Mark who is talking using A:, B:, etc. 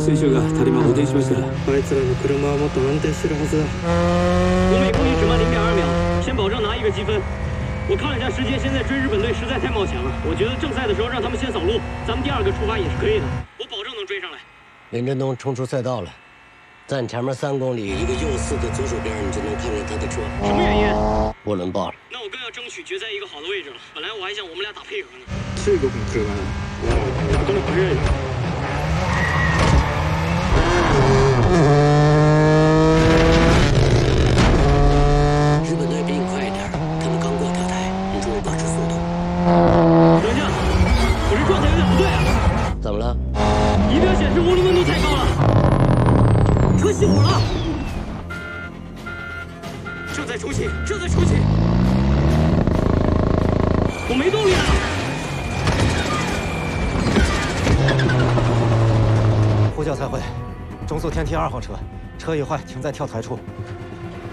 A: 水手が足りま補填しました。
B: あいつらの車はもっと安定してるはずだ。
C: 我每公里只慢0.2秒，先保证拿1个积分。我看了一下时间，现在追日本队实在太冒险了。我觉得正赛的时候让他们先扫路，咱们第2个出发也是可以的。我保证能追上来。
D: 林振东冲出赛道了，在你前面3公里，一个右4的左手边，你就能看见他的车。
C: 什么原因？
D: 涡轮爆了。
C: 那我更要争取决赛一个好的位置了。本来我还想我们俩打配合呢。
B: 中国の車だ。なかなか速いよ。
D: 日本队比你快一点，他们刚过跳台，你注意保持速度。
C: 等一下，我这状态有点不对啊！
D: 怎么了？
C: 仪表显示涡轮温度太高了，车熄火了，正在重启，正在重启，我没动力了。
E: 呼叫赛会，中速天梯2号车，车已坏，停在跳台处。